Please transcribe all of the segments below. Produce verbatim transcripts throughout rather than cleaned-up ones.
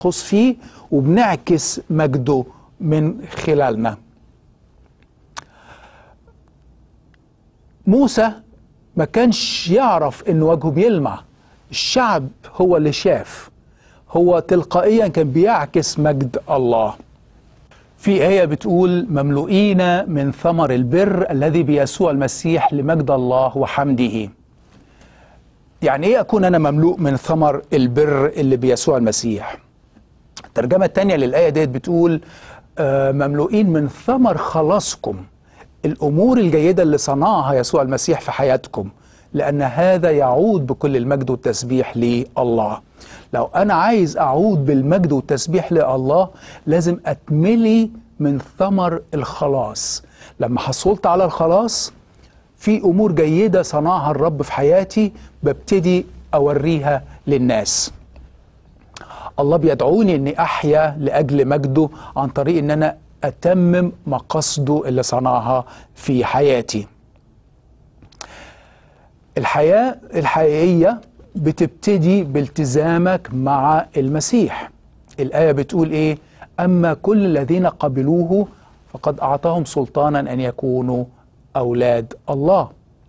بنغوص فيه وبنعكس مجده من خلالنا. موسى ما كانش يعرف ان وجهه بيلمع، الشعب هو اللي شاف، هو تلقائيا كان بيعكس مجد الله. في آية بتقول مملوئين من ثمر البر الذي بيسوع المسيح لمجد الله وحمده. يعني ايه اكون انا مملوء من ثمر البر اللي بيسوع المسيح؟ الترجمة التانية للآية ديت بتقول آه مملوئين من ثمر خلاصكم، الأمور الجيدة اللي صنعها يسوع المسيح في حياتكم، لأن هذا يعود بكل المجد والتسبيح لله. لو أنا عايز أعود بالمجد والتسبيح لله لازم أتملي من ثمر الخلاص. لما حصلت على الخلاص في أمور جيدة صنعها الرب في حياتي ببتدي أوريها للناس. الله بيدعوني أني أحيا لأجل مجده عن طريق أن أنا أتمم مقاصده اللي صنعها في حياتي. الحياة الحقيقية بتبتدي بالتزامك مع المسيح. الآية بتقول إيه؟ أما كل الذين قبلوه فقد أعطاهم سلطانا أن يكونوا أولاد الله.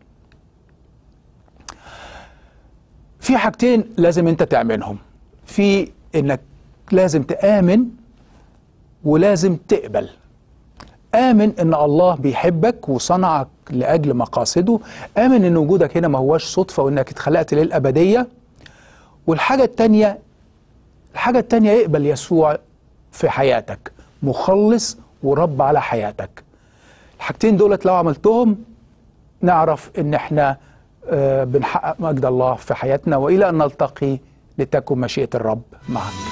في حاجتين لازم أنت تعملهم، في إنك لازم تآمن ولازم تقبل. آمن إن الله بيحبك وصنعك لأجل مقاصده، آمن إن وجودك هنا ما هوش صدفة وإنك اتخلقت للأبدية. والحاجة التانية الحاجة التانية يقبل يسوع في حياتك مخلص ورب على حياتك. الحاجتين دولت لو عملتهم نعرف إن احنا آه بنحقق مجد الله في حياتنا. وإلى أن نلتقي لتكن مشيئة الرب معك.